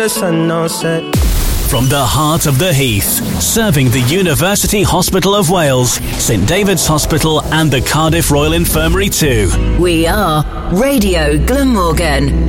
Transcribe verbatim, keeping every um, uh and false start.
the sun no set. From the heart of the Heath, serving the University Hospital of Wales, St David's Hospital and the Cardiff Royal Infirmary too. We are Radio Glamorgan.